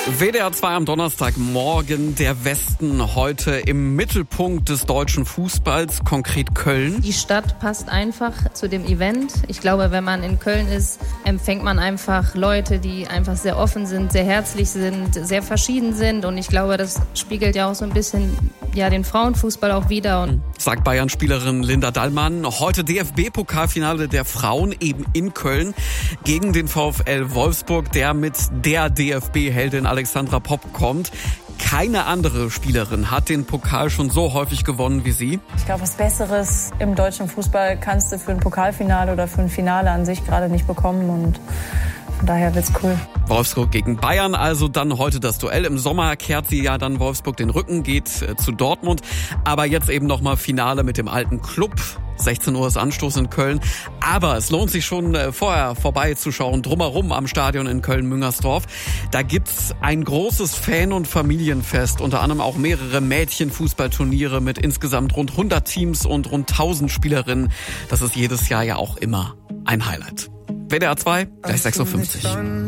WDR 2 am Donnerstagmorgen, der Westen heute im Mittelpunkt des deutschen Fußballs, konkret Köln. Die Stadt passt einfach zu dem Event. Ich glaube, wenn man in Köln ist, empfängt man einfach Leute, die einfach sehr offen sind, sehr herzlich sind, sehr verschieden sind. Und ich glaube, das spiegelt ja auch so ein bisschen den Frauenfußball auch wider. Sagt Bayern-Spielerin Linda Dallmann. Heute DFB-Pokalfinale der Frauen eben in Köln gegen den VfL Wolfsburg, der mit der DFB-Heldin Alexandra Popp kommt. Keine andere Spielerin hat den Pokal schon so häufig gewonnen wie sie. Ich glaube, was Besseres im deutschen Fußball kannst du für ein Pokalfinale oder für ein Finale an sich gerade nicht bekommen und von daher wird's cool. Wolfsburg gegen Bayern, also dann heute das Duell. Im Sommer kehrt sie ja dann Wolfsburg den Rücken, geht zu Dortmund. Aber jetzt eben nochmal Finale mit dem alten Club. 16 Uhr ist Anstoß in Köln. Aber es lohnt sich schon vorher vorbeizuschauen, drumherum am Stadion in Köln-Müngersdorf. Da gibt's ein großes Fan- und Familienfest, unter anderem auch mehrere Mädchenfußballturniere mit insgesamt rund 100 Teams und rund 1000 Spielerinnen. Das ist jedes Jahr ja auch immer ein Highlight. WDR 2, gleich 6:50 Uhr.